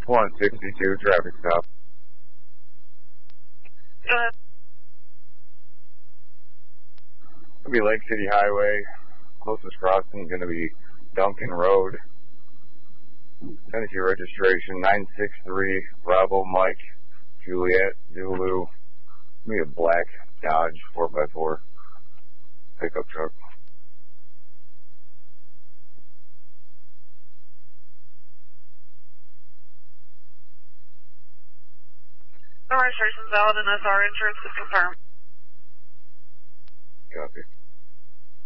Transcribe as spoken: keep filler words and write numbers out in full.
one sixty-two, traffic stop. Go ahead. It'll be Lake City Highway. Closest crossing is going to be Duncan Road. Tennessee registration nine six three Bravo Mike Juliet Zulu. It'll be a black Dodge four by four pickup truck. The registration's valid and S R insurance is confirmed. Copy.